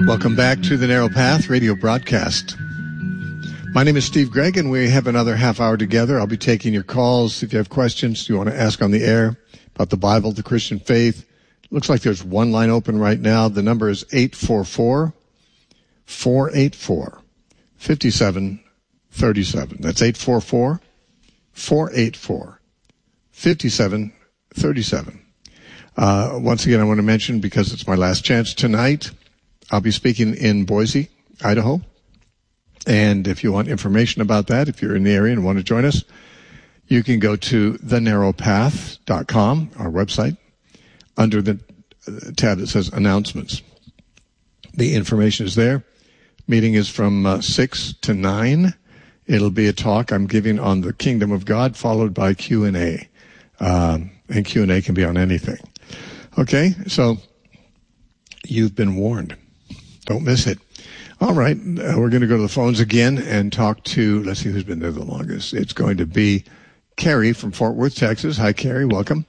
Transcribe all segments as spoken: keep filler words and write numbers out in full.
Welcome back to the Narrow Path radio broadcast. My name is Steve Gregg, and we have another half hour together. I'll be taking your calls. If you have questions you want to ask on the air about the Bible, the Christian faith, looks like there's one line open right now. The number is eight four four, four eight four, five seven three seven. That's eight four four, four eight four, five seven three seven. Uh, once again, I want to mention, because it's my last chance tonight, I'll be speaking in Boise, Idaho. And if you want information about that, if you're in the area and want to join us, you can go to the narrow path dot com, our website, under the tab that says Announcements. The information is there. Meeting is from uh, six to nine. It'll be a talk I'm giving on the Kingdom of God, followed by Q and A. Um, and Q and A can be on anything. Okay, so you've been warned. Don't miss it. All right, uh, we're going to go to the phones again and talk to, let's see who's been there the longest. It's going to be Carrie from Fort Worth, Texas. Hi, Carrie. Welcome.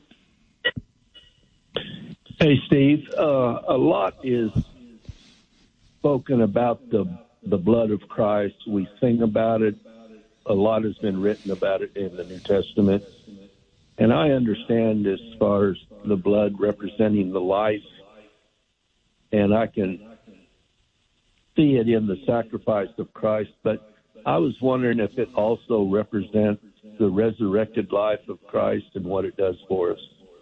Hey, Steve. Uh, a lot is spoken about the the blood of Christ. We sing about it. A lot has been written about it in the New Testament. And I understand as far as the blood representing the life, and I can see it in the sacrifice of Christ, but I was wondering if it also represents the resurrected life of Christ and what it does for us.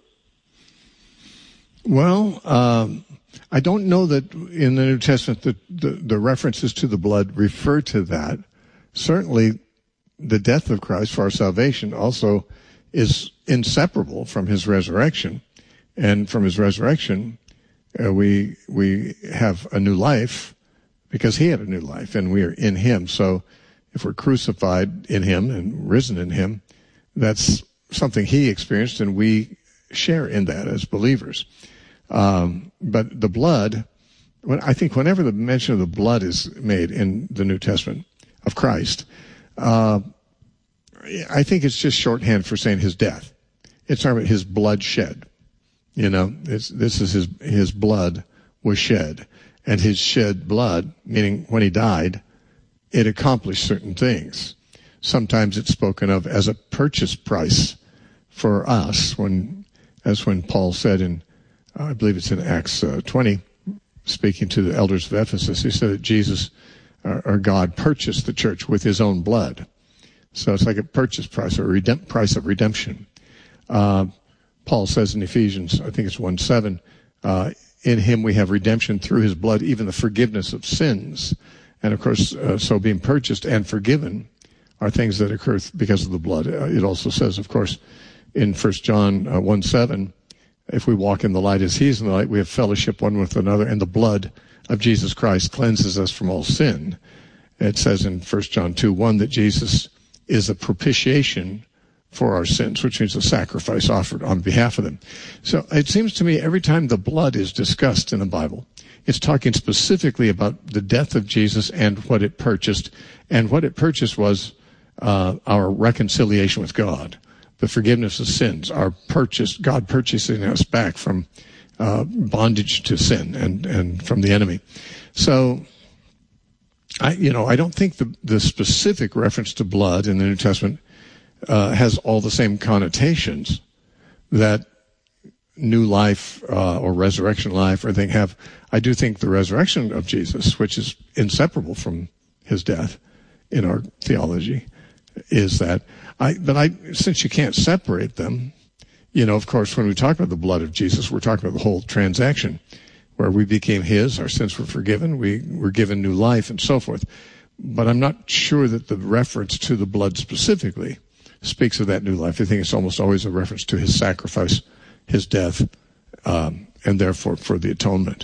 Well, um, I don't know that in the New Testament the, the, the references to the blood refer to that. Certainly, the death of Christ for our salvation also is inseparable from his resurrection, and from his resurrection, uh, we we have a new life, because he had a new life, and we are in him. So if we're crucified in him and risen in him, that's something he experienced, and we share in that as believers. Um, but the blood, when, I think whenever the mention of the blood is made in the New Testament of Christ, uh, I think it's just shorthand for saying his death. It's talking about his blood shed. You know, it's, this is his, his blood was shed. And his shed blood, meaning when he died, it accomplished certain things. Sometimes it's spoken of as a purchase price for us, when, as when Paul said in, uh, I believe it's in Acts uh, twenty, speaking to the elders of Ephesus, he said that Jesus, uh, or God, purchased the church with his own blood. So it's like a purchase price, or a redemp- price of redemption. Uh, Paul says in Ephesians, I think it's one seven, uh, in him we have redemption through his blood, even the forgiveness of sins. And of course, uh, so being purchased and forgiven are things that occur because of the blood. Uh, it also says, of course, in First John uh, one seven, if we walk in the light as he is in the light, we have fellowship one with another, and the blood of Jesus Christ cleanses us from all sin. It says in First John two one that Jesus is a propitiation for our sins, which means a sacrifice offered on behalf of them. So it seems to me every time the blood is discussed in the Bible, it's talking specifically about the death of Jesus and what it purchased. And what it purchased was uh, our reconciliation with God, the forgiveness of sins, our purchase, God purchasing us back from uh, bondage to sin and, and from the enemy. So, I, you know, I don't think the, the specific reference to blood in the New Testament Uh, has all the same connotations that new life uh, or resurrection life or thing have. I do think the resurrection of Jesus, which is inseparable from his death in our theology, is that. I, but I, since you can't separate them, you know, of course, when we talk about the blood of Jesus, we're talking about the whole transaction where we became his, our sins were forgiven, we were given new life, and so forth. But I'm not sure that the reference to the blood specifically speaks of that new life. I think it's almost always a reference to his sacrifice, his death, um, and therefore for the atonement.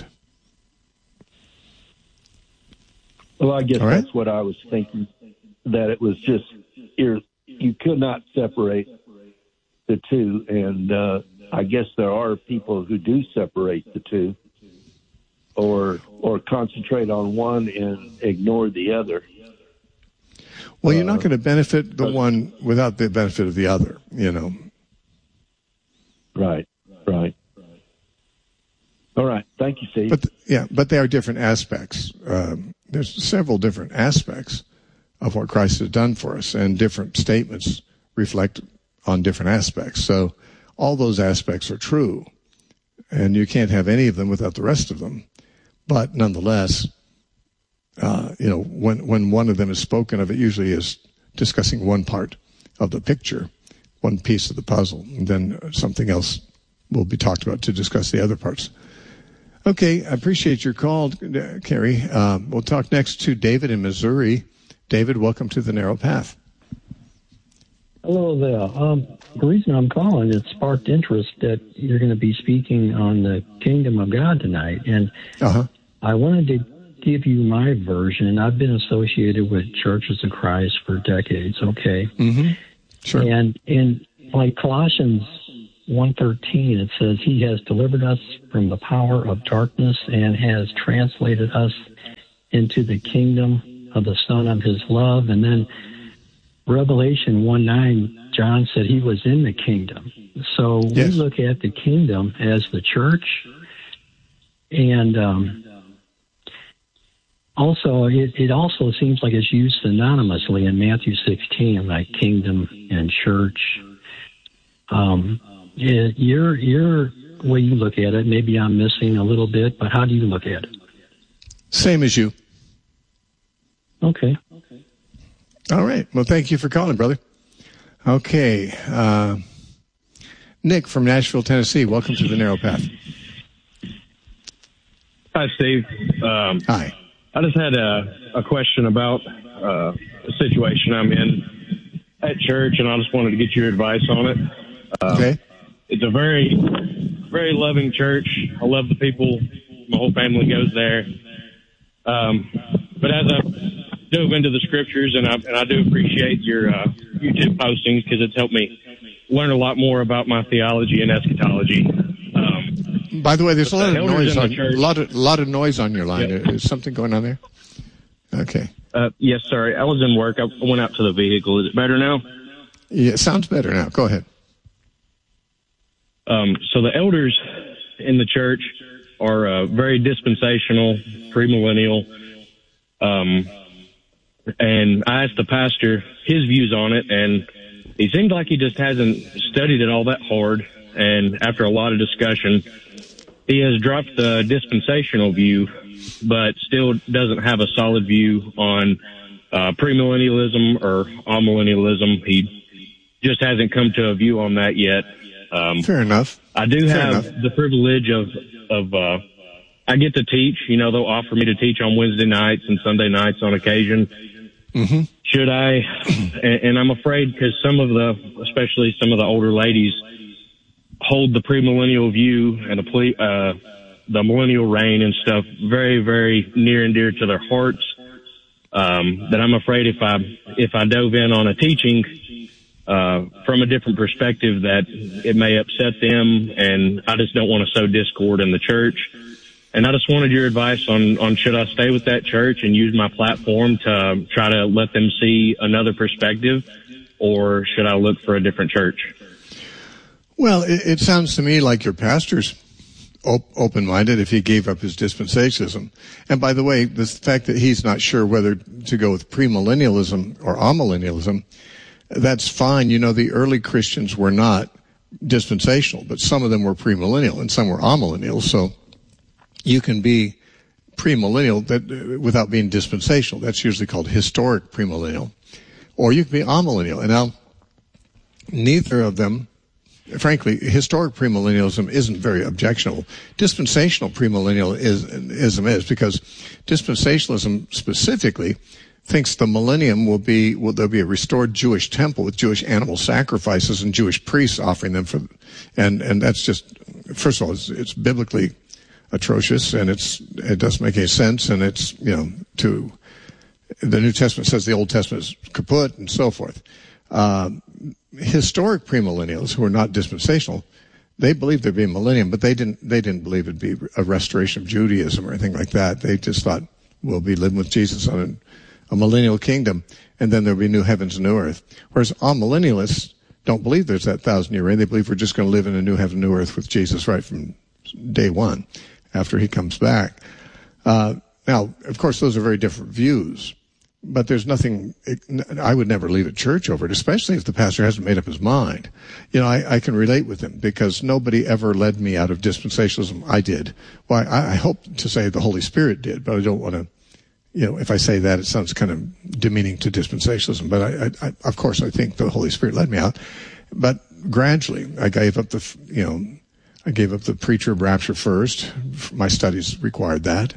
Well, I guess right? That's what I was thinking, that it was just, you're, you could not separate the two, and uh, I guess there are people who do separate the two, or or concentrate on one and ignore the other. Well, you're not going to benefit the one without the benefit of the other, you know. Right, right. All right. Thank you, Steve. But yeah, but they are different aspects. Um, there's several different aspects of what Christ has done for us, and different statements reflect on different aspects. So all those aspects are true, and you can't have any of them without the rest of them. But nonetheless, uh, you know, when when one of them is spoken of, it usually is discussing one part of the picture, one piece of the puzzle, and then something else will be talked about to discuss the other parts. Okay, I appreciate your call, Carrie. Um, we'll talk next to David in Missouri. David, welcome to The Narrow Path. Hello there. Um, the reason I'm calling, it sparked interest that you're going to be speaking on the Kingdom of God tonight. And uh-huh. I wanted to give you my version. I've been associated with Churches of Christ for decades, okay? Mm-hmm. Sure. And in like Colossians one thirteen, it says, He has delivered us from the power of darkness and has translated us into the kingdom of the Son of His love. And then Revelation one nine, John said he was in the kingdom. So yes. we look at the kingdom as the church. And um, also, it, it also seems like it's used synonymously in Matthew sixteen, like kingdom and church. Um, it, your, your way you look at it, maybe I'm missing a little bit, but how do you look at it? Same as you. Okay. All right. Well, thank you for calling, brother. Okay. Uh, Nick from Nashville, Tennessee. Welcome to The Narrow Path. Hi, Steve. Um, Hi. I just had a, a question about uh, the situation I'm in at church, and I just wanted to get your advice on it. Um, okay. It's a very, very loving church. I love the people. My whole family goes there. Um, but as I dove into the scriptures, and I, and I do appreciate your uh, YouTube postings because it's helped me learn a lot more about my theology and eschatology. Um, By the way, there's a lot the of noise in on the church, a lot of lot of noise on your line. Yeah. Is something going on there? Okay. Uh, yes, sorry. I was in work. I went out to the vehicle. Is it better now? Yeah, it sounds better now. Go ahead. Um, so the elders in the church are uh, very dispensational, premillennial. Um, and I asked the pastor his views on it, and he seemed like he just hasn't studied it all that hard. And after a lot of discussion, he has dropped the dispensational view, but still doesn't have a solid view on uh, premillennialism or amillennialism. He just hasn't come to a view on that yet. Um, Fair enough. I do Fair have enough. the privilege of, of, uh, I get to teach, you know, they'll offer me to teach on Wednesday nights and Sunday nights on occasion. Mm-hmm. Should I, and, and I'm afraid because some of the, especially some of the older ladies hold the premillennial view and the, uh, the millennial reign and stuff very, very near and dear to their hearts. Um, that I'm afraid if I, if I dove in on a teaching, Uh, from a different perspective, that it may upset them, and I just don't want to sow discord in the church. And I just wanted your advice on, on should I stay with that church and use my platform to try to let them see another perspective, or should I look for a different church? Well, it, it sounds to me like your pastor's op- open-minded if he gave up his dispensationalism. And by the way, the fact that he's not sure whether to go with premillennialism or amillennialism, that's fine. You know, the early Christians were not dispensational, but some of them were premillennial and some were amillennial. So you can be premillennial that, uh, without being dispensational. That's usually called historic premillennial. Or you can be amillennial. And now, neither of them, frankly, historic premillennialism isn't very objectionable. Dispensational premillennialism is, because dispensationalism specifically thinks the millennium will be, will there'll be a restored Jewish temple with Jewish animal sacrifices and Jewish priests offering them for, and, and that's just, first of all, it's, it's biblically atrocious, and it's, it doesn't make any sense, and it's, you know, to, the New Testament says the Old Testament is kaput and so forth. Um, historic premillennials who are not dispensational, they believed there'd be a millennium, but they didn't, they didn't believe it'd be a restoration of Judaism or anything like that. They just thought, we'll be living with Jesus on an a millennial kingdom, and then there'll be new heavens and new earth. Whereas amillennialists don't believe there's that thousand year reign. They believe we're just going to live in a new heaven and new earth with Jesus right from day one. after he comes back. Uh, now, of course, those are very different views, but there's nothing, I would never leave a church over it, especially if the pastor hasn't made up his mind. You know, I, I can relate with him because nobody ever led me out of dispensationalism. I did. Well, I, I hope to say the Holy Spirit did, but I don't want to, you know, if I say that, it sounds kind of demeaning to dispensationalism, but I, I, I of course, I think the Holy Spirit led me out. But gradually, I gave up the, you know, I gave up the preacher of rapture first. My studies required that.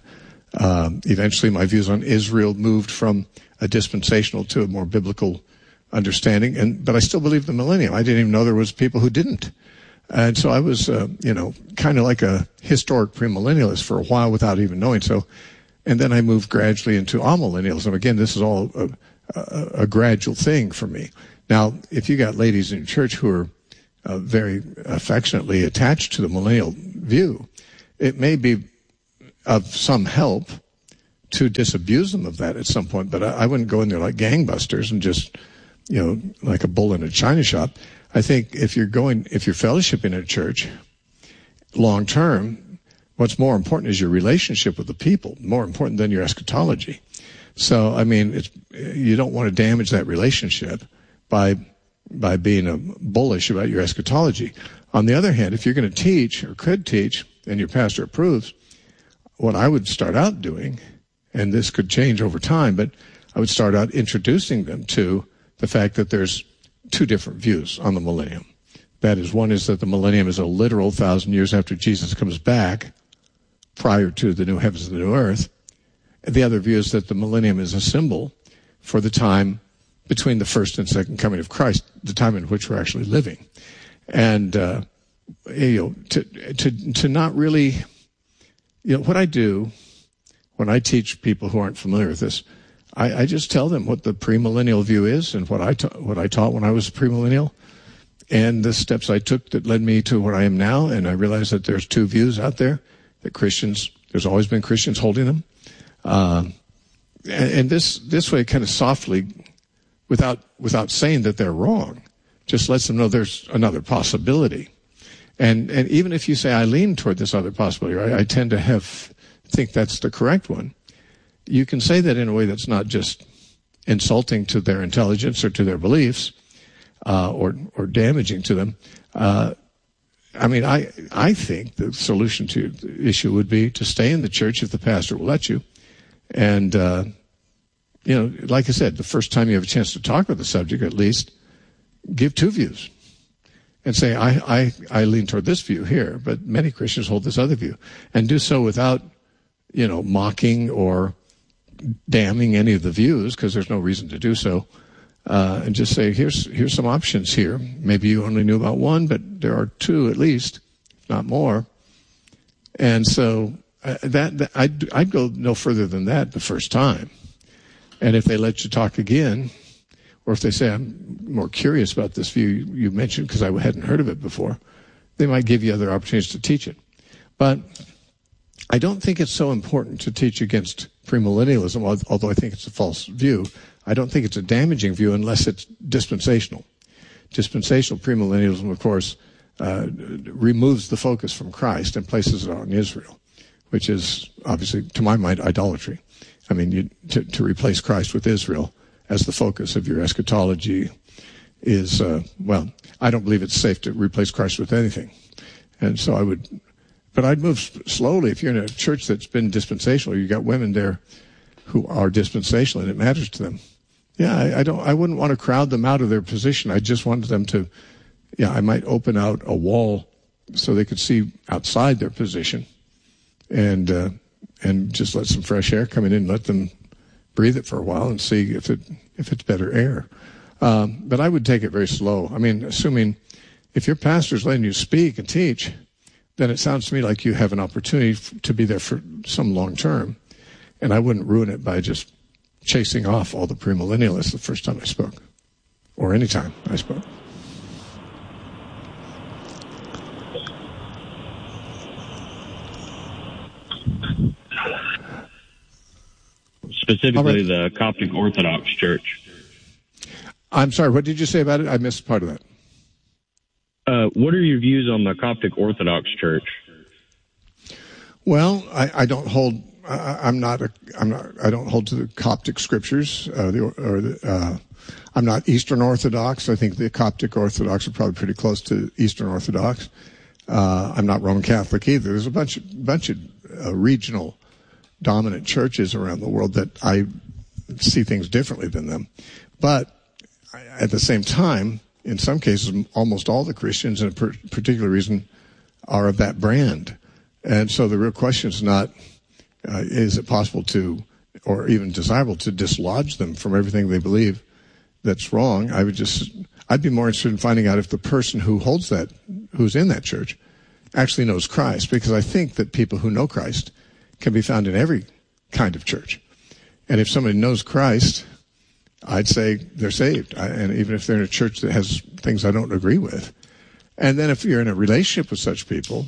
Um, eventually, my views on Israel moved from a dispensational to a more biblical understanding. And but I still believe the millennium. I didn't even know there was people who didn't. And so I was, uh, you know, kind of like a historic premillennialist for a while without even knowing. So, and then I moved gradually into amillennialism. Again, this is all a, a, a gradual thing for me. Now, if you got ladies in church who are uh, very affectionately attached to the millennial view, it may be of some help to disabuse them of that at some point, but I, I wouldn't go in there like gangbusters and just, you know, like a bull in a china shop. I think if you're going, if you're fellowshipping in a church long term, what's more important is your relationship with the people, more important than your eschatology. So, I mean, it's, you don't want to damage that relationship by by being a bullish about your eschatology. On the other hand, if you're going to teach or could teach and your pastor approves, what I would start out doing, and this could change over time, but I would start out introducing them to the fact that there's two different views on the millennium. That is, one is that the millennium is a literal thousand years after Jesus comes back, prior to the new heavens and the new earth. And the other view is that the millennium is a symbol for the time between the first and second coming of Christ, the time in which we're actually living. And, uh, you know, to, to, to not really, you know, what I do when I teach people who aren't familiar with this, I, I just tell them what the premillennial view is and what I, ta- what I taught when I was a premillennial and the steps I took that led me to where I am now. And I realized that there's two views out there, that Christians, there's always been Christians holding them. Uh, and, and this, this way kind of softly, without, without saying that they're wrong, just lets them know there's another possibility. And, and even if you say, I lean toward this other possibility, or I, I tend to have, think that's the correct one, you can say that in a way that's not just insulting to their intelligence or to their beliefs, uh, or, or damaging to them. Uh, I mean, I, I think the solution to the issue would be to stay in the church if the pastor will let you. And, uh, you know, like I said, the first time you have a chance to talk about the subject, at least give two views and say, I, I, I lean toward this view here, but many Christians hold this other view, and do so without, you know, mocking or damning any of the views, because there's no reason to do so. Uh, and just say, here's, here's some options here. Maybe you only knew about one, but there are two at least, if not more. And so uh, that, that I'd, I'd go no further than that the first time. And if they let you talk again, or if they say, I'm more curious about this view you mentioned because I hadn't heard of it before, they might give you other opportunities to teach it. But I don't think it's so important to teach against premillennialism, although I think it's a false view. I don't think it's a damaging view unless it's dispensational. Dispensational premillennialism, of course, uh, removes the focus from Christ and places it on Israel, which is obviously, to my mind, idolatry. I mean, you, to, to replace Christ with Israel as the focus of your eschatology is, uh, well, I don't believe it's safe to replace Christ with anything. And so I would, but I'd move slowly. If you're in a church that's been dispensational, you got women there who are dispensational and it matters to them. Yeah, I, I don't, I wouldn't want to crowd them out of their position. I just wanted them to, yeah, I might open out a wall so they could see outside their position and, uh, and just let some fresh air come in and let them breathe it for a while and see if it if it's better air. Um, but I would take it very slow. I mean, assuming if your pastor's letting you speak and teach, then it sounds to me like you have an opportunity f- to be there for some long term. And I wouldn't ruin it by just chasing off all the premillennialists the first time I spoke, or any time I spoke. Specifically, right. The Coptic Orthodox Church. I'm sorry, what did you say about it? I missed part of that. Uh, what are your views on the Coptic Orthodox Church? Well, I, I don't hold. I, I'm not. A, I'm not. I don't hold to the Coptic scriptures. Uh, the, or the, uh, I'm not Eastern Orthodox. I think the Coptic Orthodox are probably pretty close to Eastern Orthodox. Uh, I'm not Roman Catholic either. There's a bunch of bunch of uh, regional dominant churches around the world that I see things differently than them. But at the same time, in some cases, almost all the Christians, in a per- particular reason, are of that brand. And so the real question is not, uh, is it possible to, or even desirable to dislodge them from everything they believe that's wrong? I would just, I'd be more interested in finding out if the person who holds that, who's in that church, actually knows Christ, because I think that people who know Christ can be found in every kind of church. And if somebody knows Christ, I'd say they're saved. I, and even if they're in a church that has things I don't agree with. And then if you're in a relationship with such people,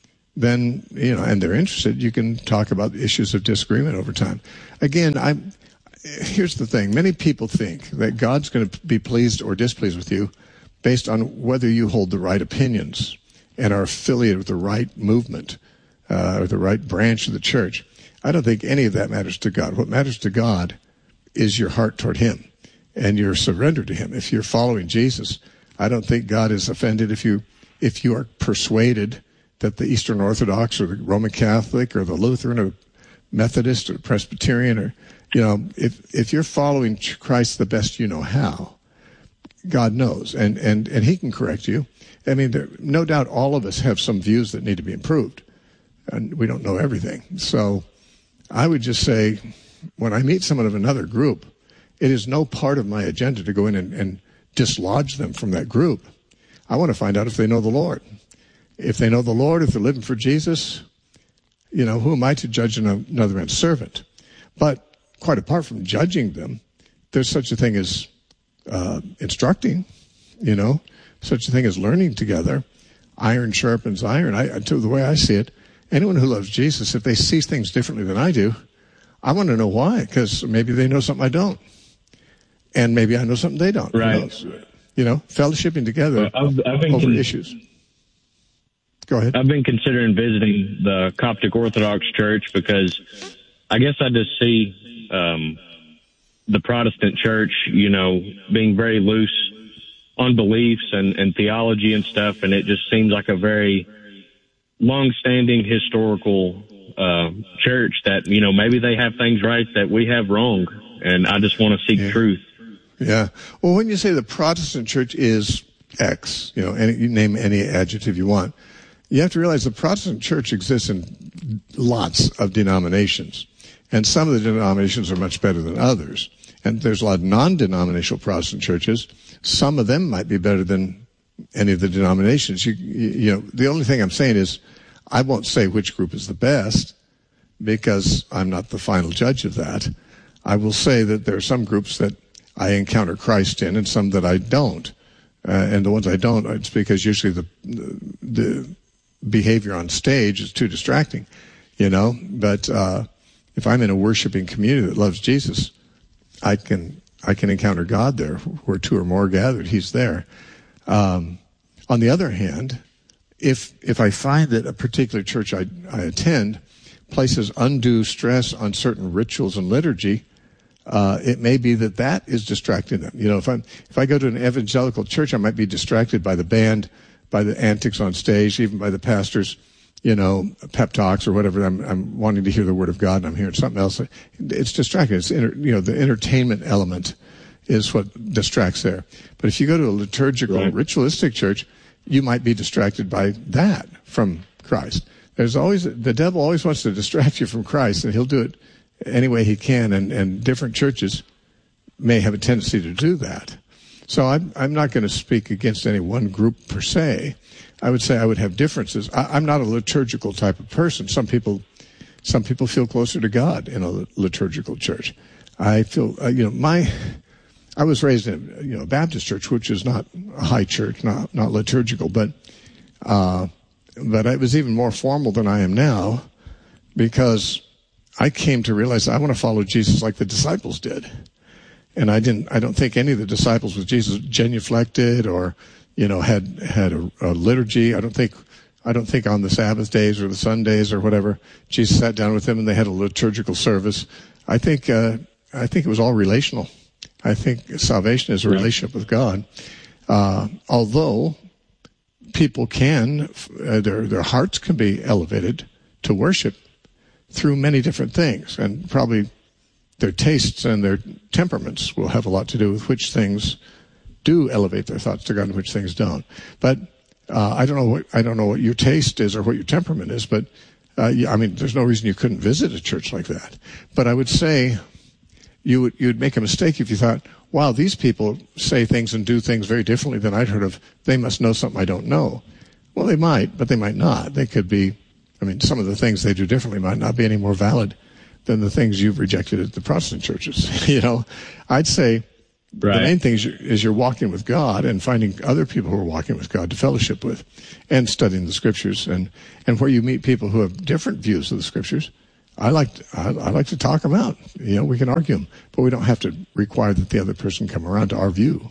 then, you know, and they're interested, you can talk about issues of disagreement over time. Again, I here's the thing. Many people think that God's going to be pleased or displeased with you based on whether you hold the right opinions and are affiliated with the right movement. Uh, or the right branch of the church. I don't think any of that matters to God. What matters to God is your heart toward Him and your surrender to Him. If you're following Jesus, I don't think God is offended if you if you are persuaded that the Eastern Orthodox or the Roman Catholic or the Lutheran or Methodist or Presbyterian or, you know, if if you're following Christ the best you know how, God knows, and and and He can correct you. I mean, there, no doubt all of us have some views that need to be improved. And we don't know everything. So I would just say, when I meet someone of another group, it is no part of my agenda to go in and, and dislodge them from that group. I want to find out if they know the Lord. If they know the Lord, if they're living for Jesus, you know, who am I to judge another man's servant? But quite apart from judging them, there's such a thing as uh, instructing, you know, such a thing as learning together. Iron sharpens iron. I, to the way I see it, anyone who loves Jesus, if they see things differently than I do, I want to know why, because maybe they know something I don't. And maybe I know something they don't. Right. You know, fellowshipping together well, I've, I've been over con- issues. Go ahead. I've been considering visiting the Coptic Orthodox Church because I guess I just see um, the Protestant Church, you know, being very loose on beliefs and, and theology and stuff, and it just seems like a very long-standing historical uh, church that, you know, maybe they have things right that we have wrong, and I just want to seek yeah. truth. Yeah. Well, when you say the Protestant church is X, you know, any, you name any adjective you want, you have to realize the Protestant church exists in lots of denominations, and some of the denominations are much better than others. And there's a lot of non-denominational Protestant churches. Some of them might be better than any of the denominations. You, you, you know, the only thing I'm saying is I won't say which group is the best because I'm not the final judge of that. I will say that there are some groups that I encounter Christ in and some that I don't. Uh, and the ones I don't, it's because usually the, the behavior on stage is too distracting, you know. But uh, if I'm in a worshiping community that loves Jesus, I can I can encounter God there. Where two or more gathered, He's there. Um, on the other hand, if if I find that a particular church I, I attend places undue stress on certain rituals and liturgy, uh, it may be that that is distracting them. You know, if I if I go to an evangelical church, I might be distracted by the band, by the antics on stage, even by the pastor's, you know, pep talks or whatever. I'm I'm wanting to hear the word of God and I'm hearing something else. It's distracting. It's inter, you know, the entertainment element is what distracts there. But if you go to a liturgical, right. ritualistic church, you might be distracted by that from Christ. There's always, the devil always wants to distract you from Christ, and he'll do it any way he can, and, and different churches may have a tendency to do that. So I'm, I'm not going to speak against any one group per se. I would say I would have differences. I, I'm not a liturgical type of person. Some people, some people feel closer to God in a liturgical church. I feel, uh, you know, my... I was raised in, you know, a Baptist church, which is not a high church, not not liturgical, but uh, but it was even more formal than I am now, because I came to realize I want to follow Jesus like the disciples did, and I didn't. I don't think any of the disciples with Jesus genuflected or, you know, had had a, a liturgy. I don't think I don't think on the Sabbath days or the Sundays or whatever, Jesus sat down with them and they had a liturgical service. I think, uh, I think it was all relational. I think salvation is a relationship with God. Uh, although people can, uh, their, their hearts can be elevated to worship through many different things, and probably their tastes and their temperaments will have a lot to do with which things do elevate their thoughts to God and which things don't. But uh, I don't know what I don't know what your taste is or what your temperament is. But uh, yeah, I mean, there's no reason you couldn't visit a church like that. But I would say you would you'd make a mistake if you thought, wow, these people say things and do things very differently than I'd heard of. They must know something I don't know. Well, they might, but they might not. They could be. I mean, some of the things they do differently might not be any more valid than the things you've rejected at the Protestant churches. You know, I'd say right. The main thing is you're, is you're walking with God and finding other people who are walking with God to fellowship with, and studying the Scriptures. And, and where you meet people who have different views of the Scriptures, I like to, I, I like to talk them out. You know, we can argue them, but we don't have to require that the other person come around to our view.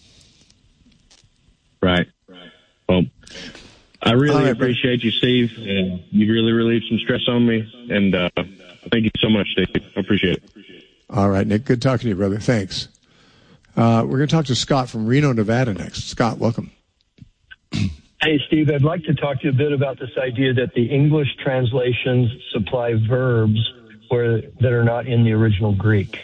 Right. Well, I really right, appreciate you, Steve. Uh, you really relieved some stress on me, and uh, thank you so much, Steve. I appreciate it. All right, Nick. Good talking to you, brother. Thanks. Uh, we're going to talk to Scott from Reno, Nevada next. Scott, welcome. Hey, Steve. I'd like to talk to you a bit about this idea that the English translations supply verbs where that are not in the original Greek.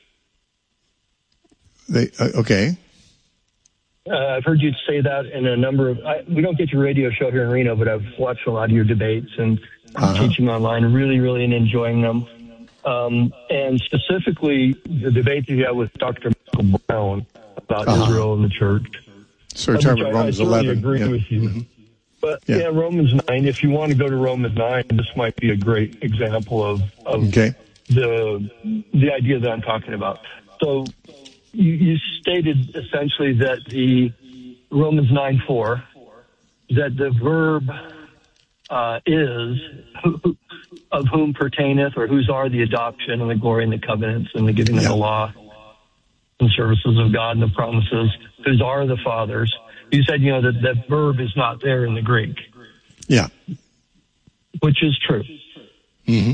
They uh, okay. Uh, I've heard you say that in a number of, I, we don't get your radio show here in Reno, but I've watched a lot of your debates and uh-huh. teaching online, really, really enjoying them. Um, and specifically the debate that you had with Doctor Michael Brown about uh-huh. Israel and the church. So we're talking about Romans I, I totally eleven. agree yeah. with you. Mm-hmm. But yeah. yeah, Romans nine, if you want to go to Romans nine, this might be a great example of, of okay. the, the idea that I'm talking about. So, You, you stated essentially that the Romans nine four, that the verb uh, is who, of whom pertaineth, or whose are the adoption and the glory and the covenants and the giving yeah. of the law and services of God and the promises, whose are the fathers. You said, you know, that that verb is not there in the Greek. Yeah. Which is true. Mm-hmm.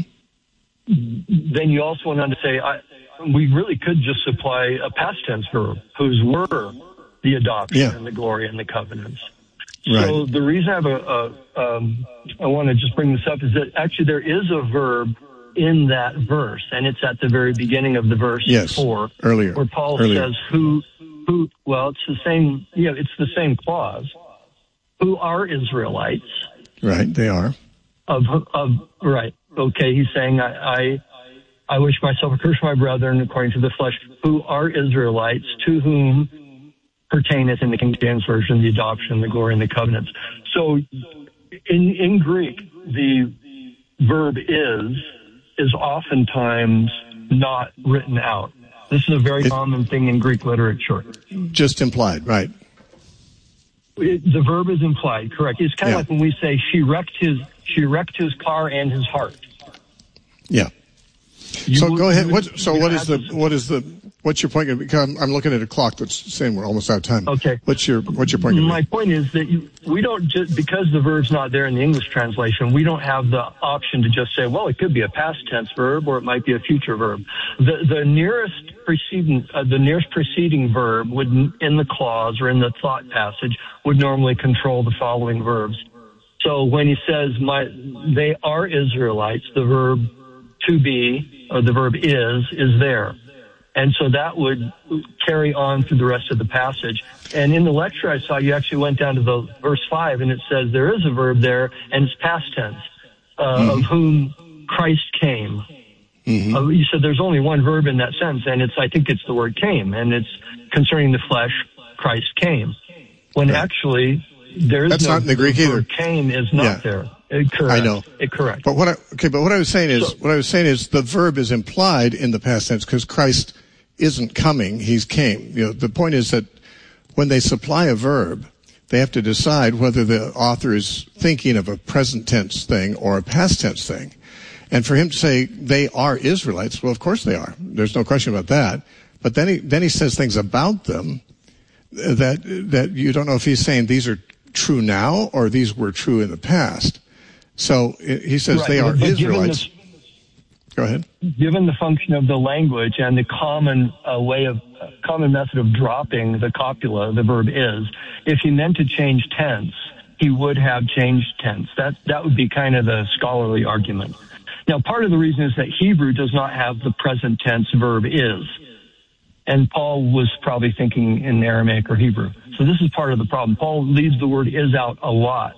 Then you also went on to say, I, we really could just supply a past tense verb, whose were the adoption yeah. and the glory and the covenants. Right. So the reason I have a, a um, I want to just bring this up is that actually there is a verb in that verse, and it's at the very beginning of the verse yes. four, earlier, where Paul earlier. says, "Who, who?" Well, it's the same. Yeah, it's the same clause. Who are Israelites? Right, they are. Of of right. Okay, he's saying I. I I wish myself a curse, my brethren, according to the flesh, who are Israelites, to whom pertaineth in the King James Version the adoption, the glory, and the covenants. So in, in Greek, the verb is, is oftentimes not written out. This is a very it, common thing in Greek literature. Just implied, right. It, the verb is implied, correct. It's kind of yeah. like when we say she wrecked his, she wrecked his car and his heart. Yeah. You so would, go ahead. Would, what, so what is the what is the what's your point? Because I'm looking at a clock that's saying we're almost out of time. Okay. What's your what's your point? My point is that you, we don't just because the verb's not there in the English translation. We don't have the option to just say, well, it could be a past tense verb or it might be a future verb. The the nearest preceding uh, the nearest preceding verb would in the clause or in the thought passage would normally control the following verbs. So when he says my they are Israelites, the verb to be. Or the verb is, is there. And so that would carry on through the rest of the passage. And in the lecture I saw, you actually went down to the verse five, and it says there is a verb there, and it's past tense, uh, mm-hmm. of whom Christ came. Mm-hmm. Uh, you said there's only one verb in that sentence, and it's, I think it's the word came, and it's concerning the flesh, Christ came. When right. actually, there is That's no not in the Greek either. Came is not yeah. there. It, correct. I know. It, correct. But what I, okay, but what I was saying is, so, what I was saying is the verb is implied in the past tense because Christ isn't coming, he's came. You know, the point is that when they supply a verb, they have to decide whether the author is thinking of a present tense thing or a past tense thing. And for him to say they are Israelites, well, of course they are. There's no question about that. But then he, then he says things about them that, that you don't know if he's saying these are true now or these were true in the past. So he says right, they are but Israelites. Given the, Go ahead. Given the function of the language and the common uh, way of uh, common method of dropping the copula, the verb is, if he meant to change tense, he would have changed tense. That that would be kind of the scholarly argument. Now, part of the reason is that Hebrew does not have the present tense verb is. And Paul was probably thinking in Aramaic or Hebrew. So this is part of the problem. Paul leaves the word is out a lot.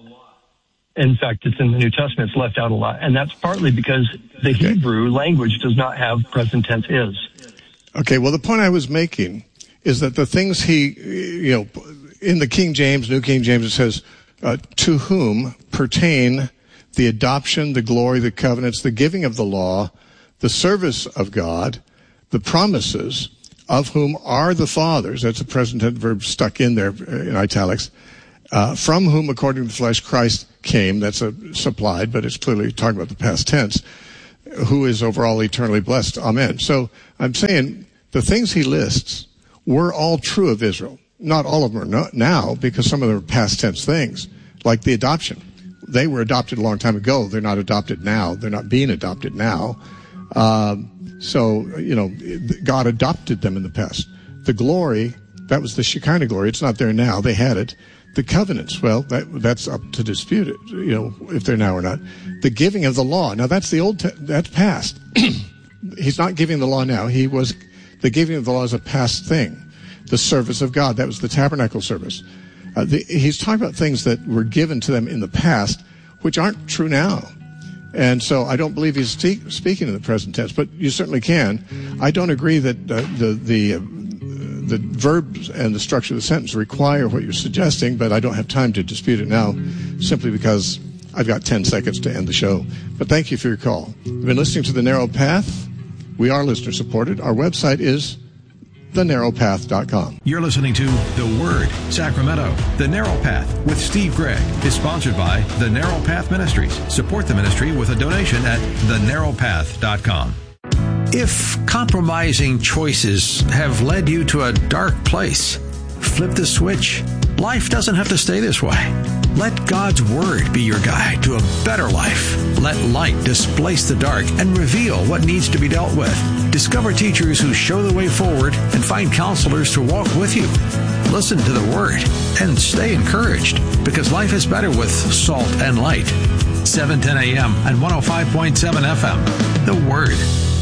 In fact, it's in the New Testament, it's left out a lot. And that's partly because the okay. Hebrew language does not have present tense is. Okay, well, the point I was making is that the things he, you know, in the King James, New King James, it says, uh, to whom pertain the adoption, the glory, the covenants, the giving of the law, the service of God, the promises, of whom are the fathers, that's a present tense verb stuck in there in italics, uh, from whom, according to the flesh, Christ came, that's a supplied, but it's clearly talking about the past tense, who is over all eternally blessed. Amen. So I'm saying the things he lists were all true of Israel. Not all of them are not now, because some of them are past tense things, like the adoption. They were adopted a long time ago. They're not adopted now. They're not being adopted now. Um, So, you know, God adopted them in the past. The glory, that was the Shekinah glory. It's not there now. They had it. The covenants, well, that, that's up to dispute it, you know, if they're now or not. The giving of the law. Now, that's the old, te- that's past. He's not giving the law now. He was, the giving of the law is a past thing. The service of God, that was the tabernacle service. Uh, the, he's talking about things that were given to them in the past, which aren't true now. And so I don't believe he's te- speaking in the present tense, but you certainly can. I don't agree that uh, the the uh, the verbs and the structure of the sentence require what you're suggesting, but I don't have time to dispute it now, simply because I've got ten seconds to end the show. But thank you for your call. You've been listening to The Narrow Path. We are listener supported. Our website is the narrow path dot com. You're listening to The Word, Sacramento. The Narrow Path with Steve Gregg is sponsored by The Narrow Path Ministries. Support the ministry with a donation at the narrow path dot com. If compromising choices have led you to a dark place, flip the switch. Life doesn't have to stay this way. Let God's Word be your guide to a better life. Let light displace the dark and reveal what needs to be dealt with. Discover teachers who show the way forward and find counselors to walk with you. Listen to the Word and stay encouraged, because life is better with salt and light. seven ten a.m. and one oh five point seven F M. The Word.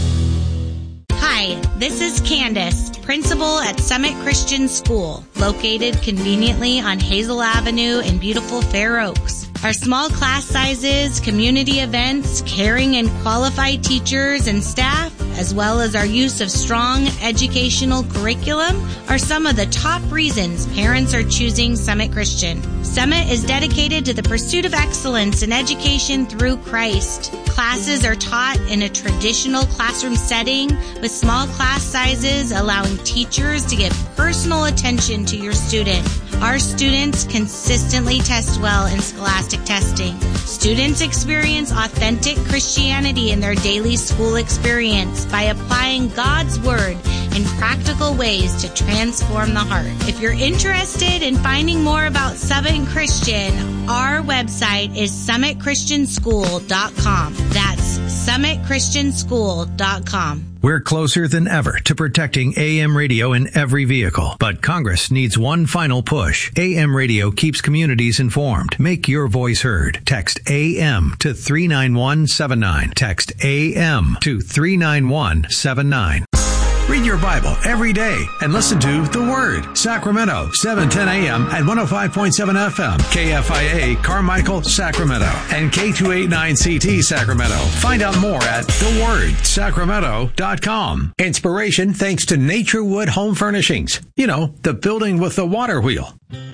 Hi, this is Candace, principal at Summit Christian School, located conveniently on Hazel Avenue in beautiful Fair Oaks. Our small class sizes, community events, caring and qualified teachers and staff, as well as our use of strong educational curriculum, are some of the top reasons parents are choosing Summit Christian. Summit is dedicated to the pursuit of excellence in education through Christ. Classes are taught in a traditional classroom setting with small class sizes, allowing teachers to give personal attention to your student. Our students consistently test well in scholastic testing. Students experience authentic Christianity in their daily school experience by applying God's Word in practical ways to transform the heart. If you're interested in finding more about Summit Christian, our website is summit christian school dot com. That's summit christian school dot com. We're closer than ever to protecting A M radio in every vehicle, but Congress needs one final push. A M radio keeps communities informed. Make your voice heard. Text A M to three nine one seven nine. Text A M to three nine one seven nine. Read your Bible every day and listen to The Word, Sacramento, seven ten a.m. and one oh five point seven F M, K F I A, Carmichael, Sacramento, and K two eighty-nine C T, Sacramento. Find out more at the word sacramento dot com. Inspiration thanks to Naturewood Home Furnishings. You know, the building with the water wheel.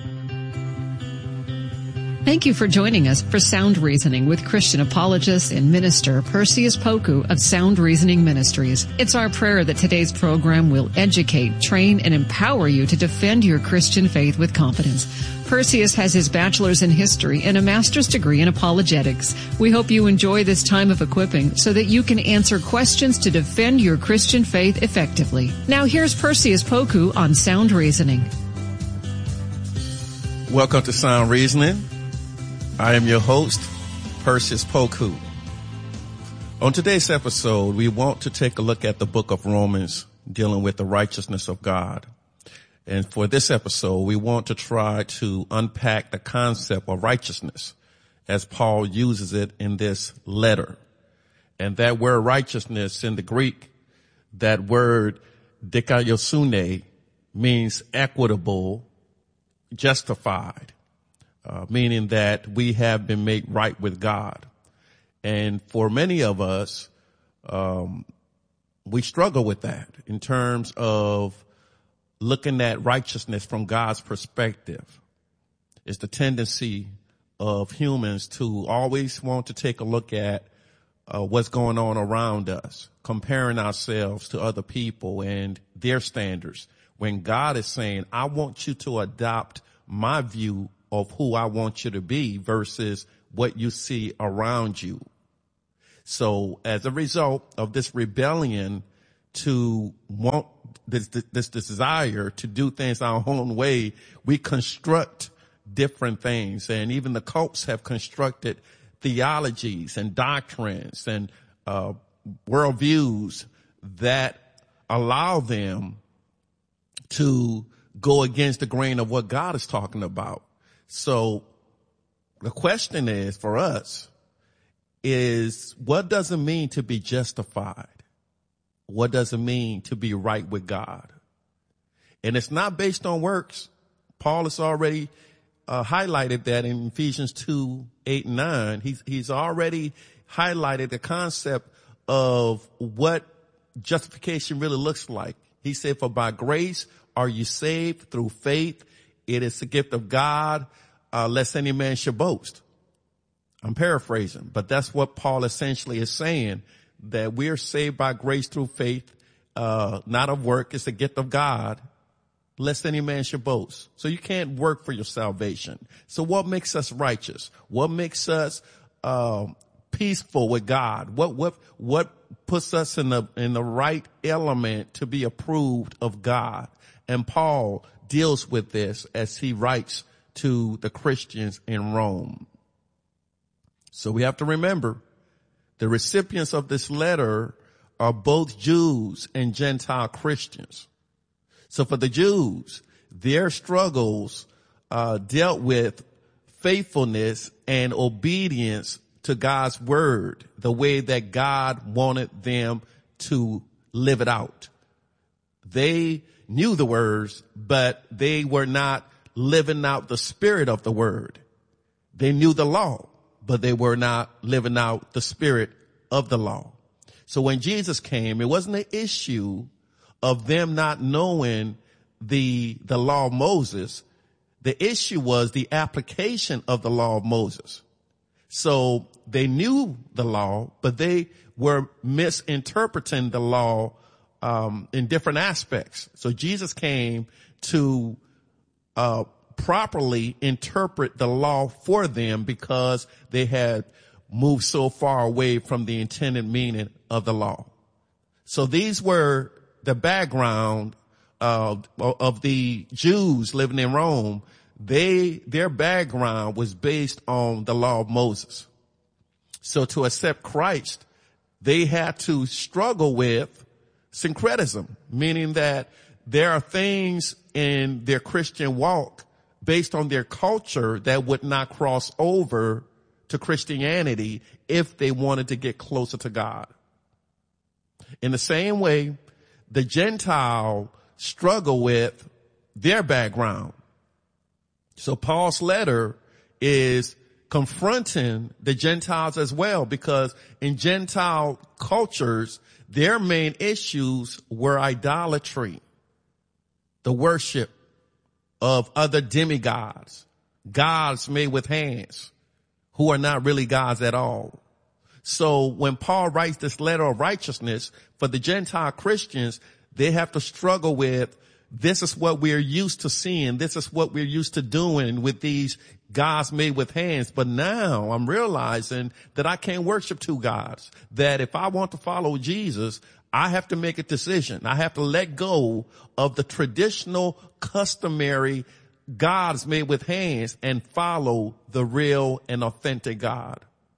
Thank you for joining us for Sound Reasoning with Christian apologist and minister Perseus Poku of Sound Reasoning Ministries. It's our prayer that today's program will educate, train, and empower you to defend your Christian faith with confidence. Perseus has his bachelor's in history and a master's degree in apologetics. We hope you enjoy this time of equipping so that you can answer questions to defend your Christian faith effectively. Now here's Perseus Poku on Sound Reasoning. Welcome to Sound Reasoning. I am your host, Perseus Poku. On today's episode, we want to take a look at the book of Romans dealing with the righteousness of God. And for this episode, we want to try to unpack the concept of righteousness as Paul uses it in this letter. And that word righteousness in the Greek, that word dikaiosune, means equitable, justified, uh, meaning that we have been made right with God. And for many of us, um, we struggle with that in terms of looking at righteousness from God's perspective. It's the tendency of humans to always want to take a look at uh, what's going on around us, comparing ourselves to other people and their standards, when God is saying, I want you to adopt my view of who I want you to be versus what you see around you. So as a result of this rebellion to want this, this, this desire to do things our own way, we construct different things. And even the cults have constructed theologies and doctrines and uh, worldviews that allow them to go against the grain of what God is talking about. So the question is for us is, what does it mean to be justified? What does it mean to be right with God? And it's not based on works. Paul has already uh, highlighted that in Ephesians two, eight, and nine. He's, he's already highlighted the concept of what justification really looks like. He said, for by grace are you saved through faith. It is the gift of God, uh, lest any man should boast. I'm paraphrasing, but that's what Paul essentially is saying, that we're saved by grace through faith, uh, not of work. It's the gift of God, lest any man should boast. So you can't work for your salvation. So what makes us righteous? What makes us, uh, peaceful with God? What, what, what puts us in the, in the right element to be approved of God? And Paul deals with this as he writes to the Christians in Rome. So we have to remember the recipients of this letter are both Jews and Gentile Christians. So for the Jews, their struggles uh, dealt with faithfulness and obedience to God's word, the way that God wanted them to live it out. They knew the words, but they were not living out the spirit of the word. They knew the law, but they were not living out the spirit of the law. So when Jesus came, it wasn't an issue of them not knowing the, the law of Moses. The issue was the application of the law of Moses. So they knew the law, but they were misinterpreting the law um, in different aspects. So Jesus came to uh properly interpret the law for them because they had moved so far away from the intended meaning of the law. So these were the background of, of the Jews living in Rome. They, their background was based on the law of Moses. So to accept Christ, they had to struggle with syncretism, meaning that there are things in their Christian walk based on their culture that would not cross over to Christianity if they wanted to get closer to God. In the same way, the Gentile struggle with their background. So Paul's letter is confronting the Gentiles as well, because in Gentile cultures, their main issues were idolatry, the worship of other demigods, gods made with hands, who are not really gods at all. So when Paul writes this letter of righteousness for the Gentile Christians, they have to struggle with, this is what we're used to seeing. This is what we're used to doing with these gods made with hands. But now I'm realizing that I can't worship two gods, that if I want to follow Jesus, I have to make a decision. I have to let go of the traditional, customary gods made with hands and follow the real and authentic God.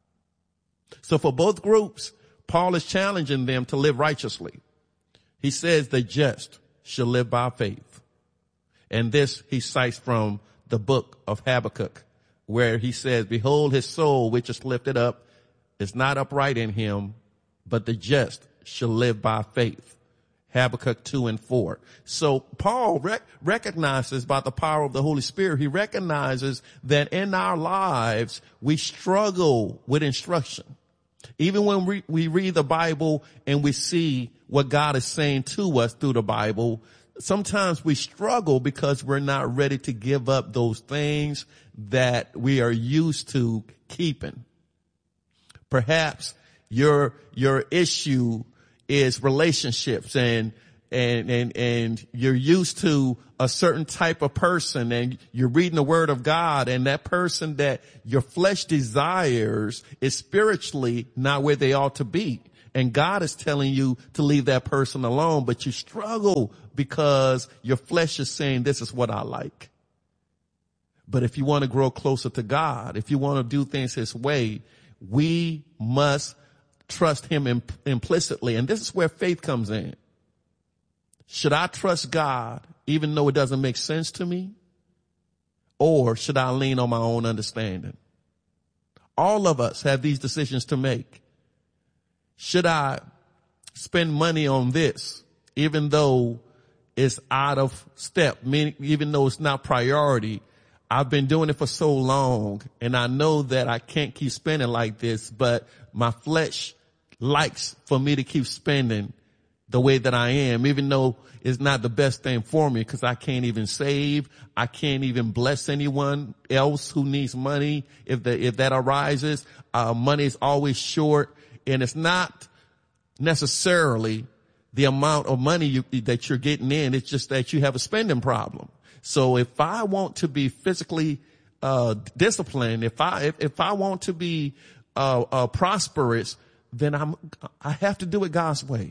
So for both groups, Paul is challenging them to live righteously. He says the just shall live by faith. And this he cites from the book of Habakkuk, where he says, behold, his soul, which is lifted up, is not upright in him, but the just shall live by faith. Habakkuk two and four. So Paul rec- recognizes by the power of the Holy Spirit, he recognizes that in our lives, we struggle with instruction. Even when we, we read the Bible and we see what God is saying to us through the Bible, sometimes we struggle because we're not ready to give up those things that we are used to keeping. Perhaps your, your issue is relationships and, and, and, and you're used to a certain type of person and you're reading the word of God and that person that your flesh desires is spiritually not where they ought to be. And God is telling you to leave that person alone, but you struggle because your flesh is saying, this is what I like. But if you want to grow closer to God, if you want to do things his way, we must trust him imp- implicitly. And this is where faith comes in. Should I trust God even though it doesn't make sense to me? Or should I lean on my own understanding? All of us have these decisions to make. Should I spend money on this even though it's out of step, meaning even though it's not priority? I've been doing it for so long and I know that I can't keep spending like this, but my flesh likes for me to keep spending the way that I am, even though it's not the best thing for me because I can't even save. I can't even bless anyone else who needs money. If the, if that arises, uh, money is always short, and it's not necessarily the amount of money you, that you're getting in. It's just that you have a spending problem. So if I want to be physically, uh, disciplined, if I, if, if I want to be, uh, uh, prosperous, then I'm, I have to do it God's way.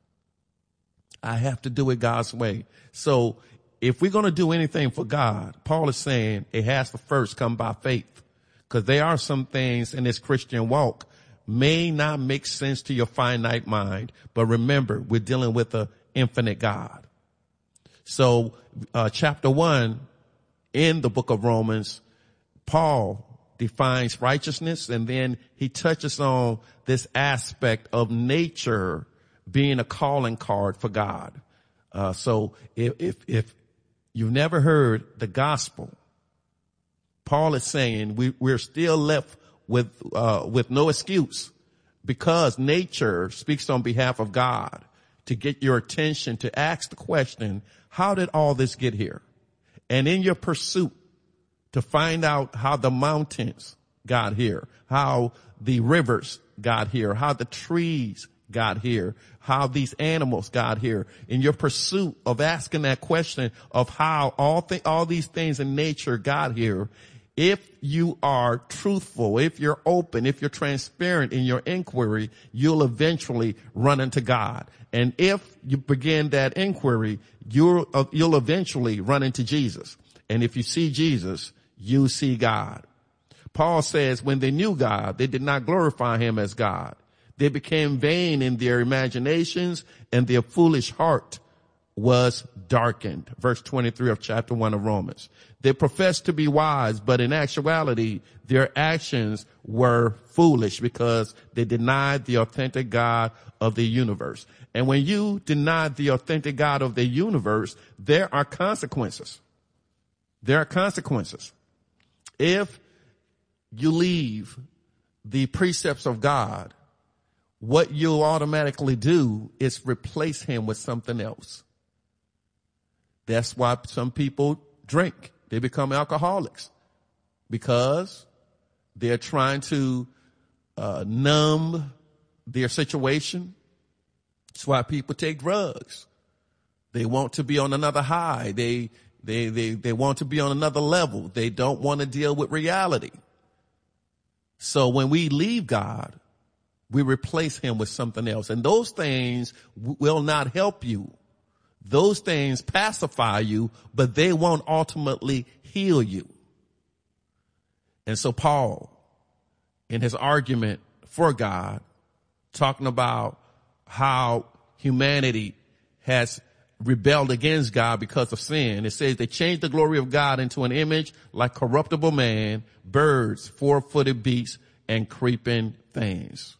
I have to do it God's way. So if we're going to do anything for God, Paul is saying it has to first come by faith, because there are some things in this Christian walk may not make sense to your finite mind. But remember, we're dealing with an infinite God. So, uh, chapter one in the book of Romans, Paul defines righteousness, and then he touches on this aspect of nature being a calling card for God. Uh, so if, if, if you've never heard the gospel, Paul is saying we, we're still left with, uh, with no excuse, because nature speaks on behalf of God to get your attention, to ask the question, how did all this get here? And in your pursuit to find out how the mountains got here, how the rivers got here, how the trees got here, how these animals got here, in your pursuit of asking that question of how all th- all these things in nature got here, if you are truthful, if you're open, if you're transparent in your inquiry, you'll eventually run into God. And if you begin that inquiry, you'll, uh, you'll eventually run into Jesus. And if you see Jesus, you see God. Paul says when they knew God, they did not glorify him as God. They became vain in their imaginations, and their foolish heart was darkened. Verse twenty-three of chapter one of Romans. They professed to be wise, but in actuality, their actions were foolish because they denied the authentic God of the universe. And when you deny the authentic God of the universe, there are consequences. There are consequences. If you leave the precepts of God, what you'll automatically do is replace him with something else. That's why some people drink. They become alcoholics because they're trying to uh, numb their situation. That's why people take drugs. They want to be on another high. They, they, they, they want to be on another level. They don't want to deal with reality. So when we leave God, we replace him with something else. And those things w- will not help you. Those things pacify you, but they won't ultimately heal you. And so Paul, in his argument for God, talking about how humanity has rebelled against God because of sin. It says they changed the glory of God into an image like corruptible man, birds, four-footed beasts, and creeping things.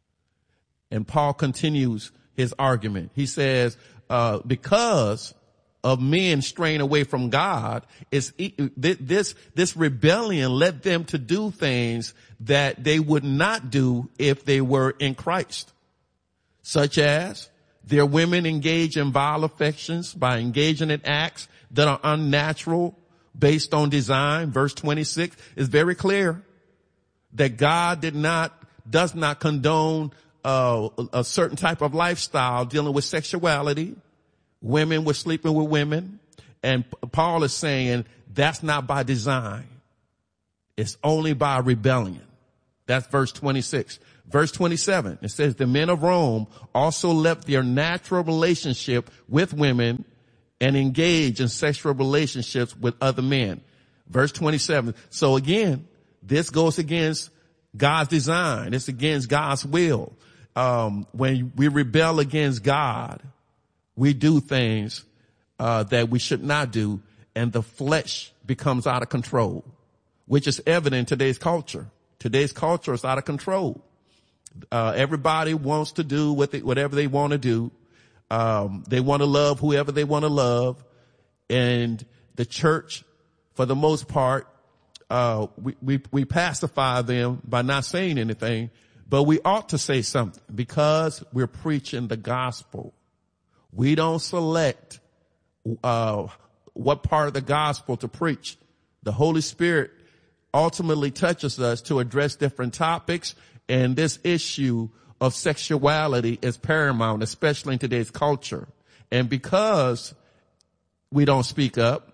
And Paul continues his argument. He says, uh, because of men straying away from God, it's, this, this rebellion led them to do things that they would not do if they were in Christ, such as their women engage in vile affections by engaging in acts that are unnatural based on design. Verse twenty-six is very clear that God did not, does not condone uh, a certain type of lifestyle dealing with sexuality. Women were sleeping with women. And Paul is saying that's not by design. It's only by rebellion. That's verse twenty-six. Verse twenty-seven, it says the men of Rome also left their natural relationship with women and engaged in sexual relationships with other men. Verse twenty-seven. So again, this goes against God's design. It's against God's will. Um, when we rebel against God, we do things uh, that we should not do, and the flesh becomes out of control, which is evident in today's culture. Today's culture is out of control. Uh, everybody wants to do what they, whatever they want to do. Um, they want to love whoever they want to love. And the church, for the most part, uh, we, we, we pacify them by not saying anything, but we ought to say something because we're preaching the gospel. We don't select, uh, what part of the gospel to preach. The Holy Spirit ultimately touches us to address different topics. And this issue of sexuality is paramount, especially in today's culture. And because we don't speak up,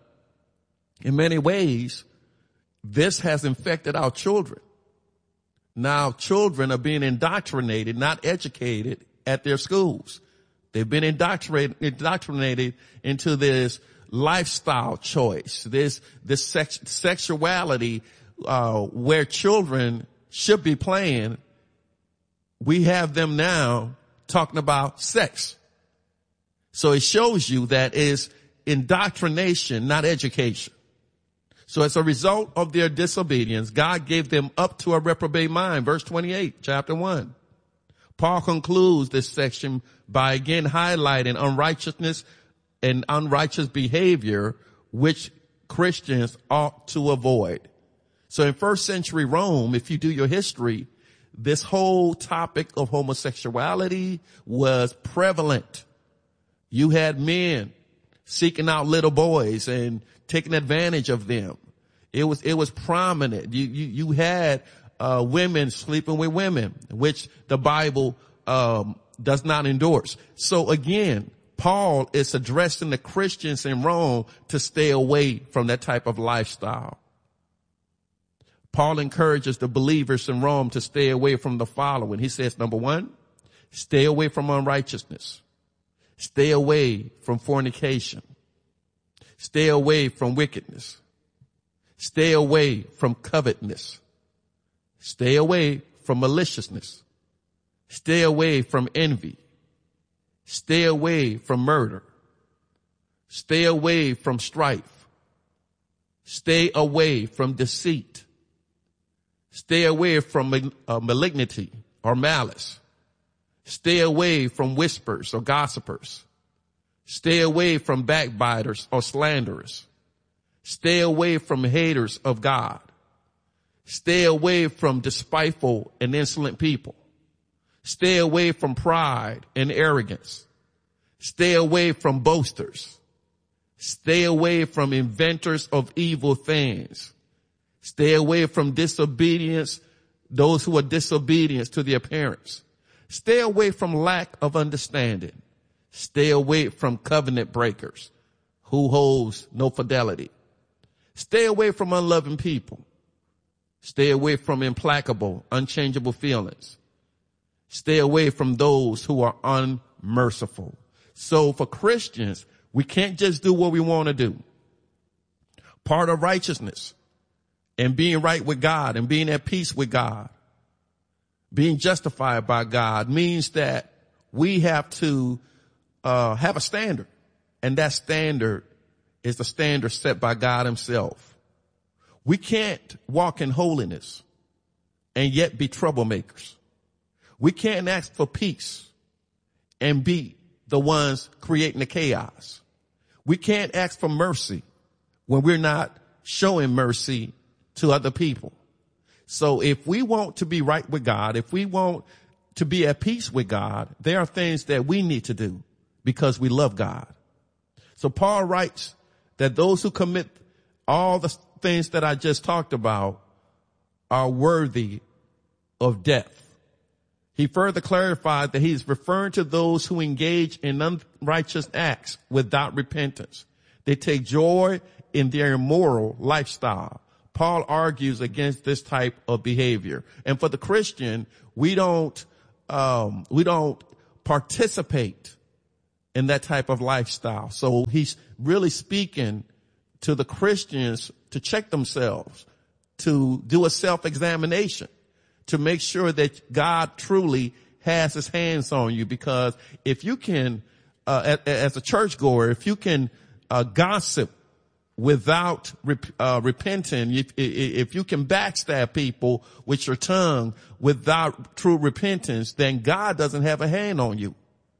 in many ways, this has infected our children. Now, children are being indoctrinated, not educated at their schools. They've been indoctrinated, indoctrinated into this lifestyle choice, this, this sex, sexuality, uh, where children should be playing. We have them now talking about sex. So it shows you that is indoctrination, not education. So as a result of their disobedience, God gave them up to a reprobate mind. Verse twenty-eight, chapter one. Paul concludes this section by again highlighting unrighteousness and unrighteous behavior, which Christians ought to avoid. So in first century Rome, if you do your history, this whole topic of homosexuality was prevalent. You had men seeking out little boys and taking advantage of them. It was, it was prominent. You, you, you had, uh, women sleeping with women, which the Bible, um, does not endorse. So again, Paul is addressing the Christians in Rome to stay away from that type of lifestyle. Paul encourages the believers in Rome to stay away from the following. He says, number one, stay away from unrighteousness. Stay away from fornication. Stay away from wickedness. Stay away from covetousness. Stay away from maliciousness. Stay away from envy. Stay away from murder. Stay away from strife. Stay away from deceit. Stay away from uh, malignity or malice. Stay away from whispers or gossipers. Stay away from backbiters or slanderers. Stay away from haters of God. Stay away from despiteful and insolent people. Stay away from pride and arrogance. Stay away from boasters. Stay away from inventors of evil things. Stay away from disobedience, those who are disobedient to their parents. Stay away from lack of understanding. Stay away from covenant breakers who holds no fidelity. Stay away from unloving people. Stay away from implacable, unchangeable feelings. Stay away from those who are unmerciful. So for Christians, We can't just do what we want to do. Part of righteousness and being right with God and being at peace with God, being justified by God, means that we have to uh, have a standard. And that standard is the standard set by God himself. We can't walk in holiness and yet be troublemakers. We can't ask for peace and be the ones creating the chaos. We can't ask for mercy when we're not showing mercy to other people. So if we want to be right with God, if we want to be at peace with God, there are things that we need to do because we love God. So Paul writes that those who commit all the things that I just talked about are worthy of death. He further clarified that he's referring to those who engage in unrighteous acts without repentance. They take joy in their immoral lifestyle. Paul argues against this type of behavior. And for the Christian, we don't, um, we don't participate in that type of lifestyle. So he's really speaking to the Christians to check themselves, to do a self-examination, to make sure that God truly has his hands on you. Because if you can, uh, as a churchgoer, if you can uh, gossip without uh, repenting, if, if you can backstab people with your tongue without true repentance, then God doesn't have a hand on you.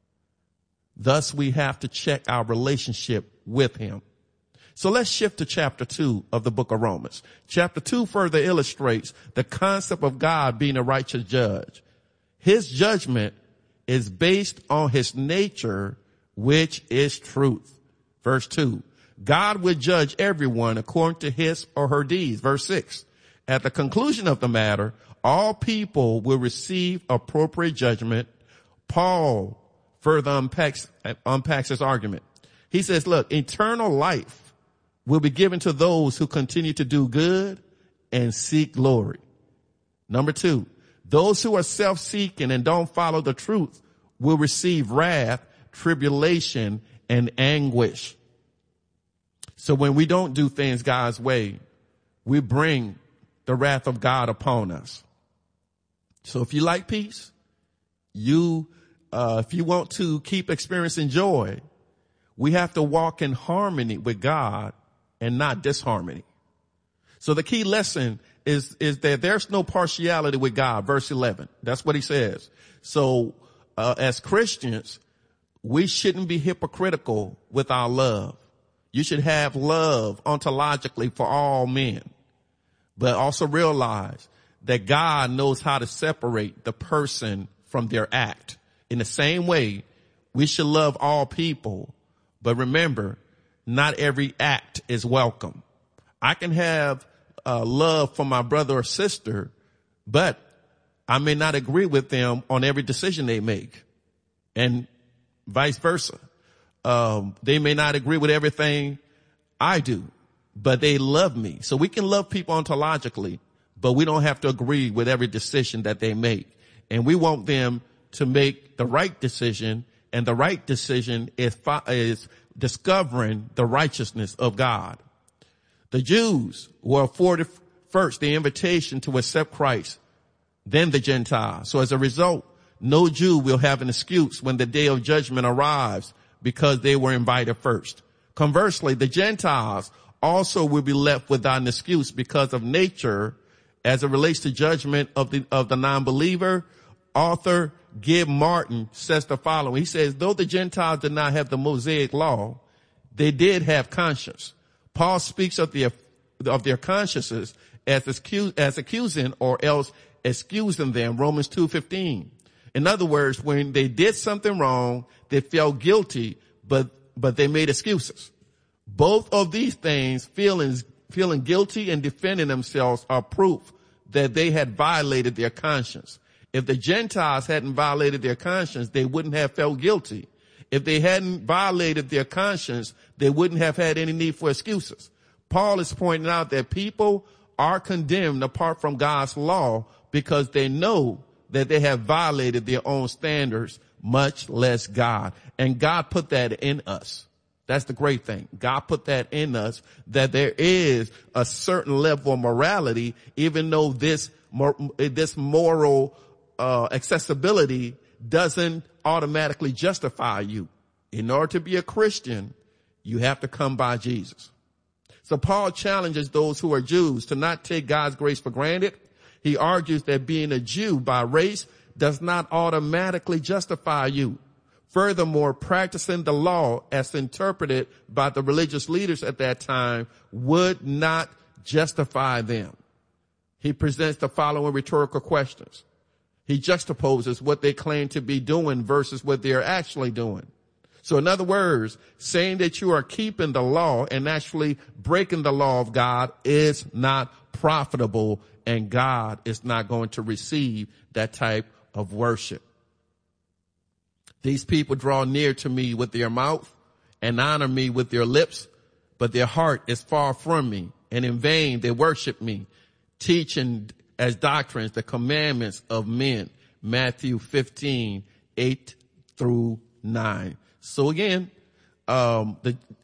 Thus, we have to check our relationship with him. So let's shift to chapter two of the book of Romans. Chapter two further illustrates the concept of God being a righteous judge. His judgment is based on his nature, which is truth. Verse two, God will judge everyone according to his or her deeds. Verse six, at the conclusion of the matter, all people will receive appropriate judgment. Paul further unpacks, unpacks his argument. He says, look, eternal life will be given to those who continue to do good and seek glory. Number two, those who are self-seeking and don't follow the truth will receive wrath, tribulation, and anguish. So when we don't do things God's way, we bring the wrath of God upon us. So if you like peace, you, uh, if you want to keep experiencing joy, we have to walk in harmony with God and not disharmony. So the key lesson is, is that there's no partiality with God. Verse eleven. That's what he says. So, uh, as Christians, we shouldn't be hypocritical with our love. You should have love ontologically for all men, but also realize that God knows how to separate the person from their act. In the same way, we should love all people, but remember, not every act is welcome. I can have uh, love for my brother or sister, but I may not agree with them on every decision they make, and vice versa. Um, they may not agree with everything I do, but they love me. So we can love people ontologically, but we don't have to agree with every decision that they make. And we want them to make the right decision, and the right decision is, is discovering the righteousness of God. The Jews were afforded first the invitation to accept Christ, then the Gentiles. So as a result, no Jew will have an excuse when the day of judgment arrives because they were invited first. Conversely, the Gentiles also will be left without an excuse because of nature as it relates to judgment of the, of the non-believer. Author Gib Martin says the following. He says, though the Gentiles did not have the Mosaic law, they did have conscience. Paul speaks of the, of their consciences as, excuse, as accusing or else excusing them. Romans two fifteen. In other words, when they did something wrong, they felt guilty, but, but they made excuses. Both of these things, feelings, feeling guilty and defending themselves, are proof that they had violated their conscience. If the Gentiles hadn't violated their conscience, they wouldn't have felt guilty. If they hadn't violated their conscience, they wouldn't have had any need for excuses. Paul is pointing out that people are condemned apart from God's law because they know that they have violated their own standards, much less God. And God put that in us. That's the great thing. God put that in us, that there is a certain level of morality, even though this, this moral, uh, accessibility doesn't automatically justify you. In order to be a Christian, you have to come by Jesus. So Paul challenges those who are Jews to not take God's grace for granted. He argues that being a Jew by race does not automatically justify you. Furthermore, practicing the law as interpreted by the religious leaders at that time would not justify them. He presents the following rhetorical questions. He juxtaposes what they claim to be doing versus what they're actually doing. So in other words, saying that you are keeping the law and actually breaking the law of God is not profitable, and God is not going to receive that type of worship. These people draw near to me with their mouth and honor me with their lips, but their heart is far from me, and in vain they worship me, teaching as doctrines the commandments of men. Matthew fifteen, eight through nine. So again, um, the,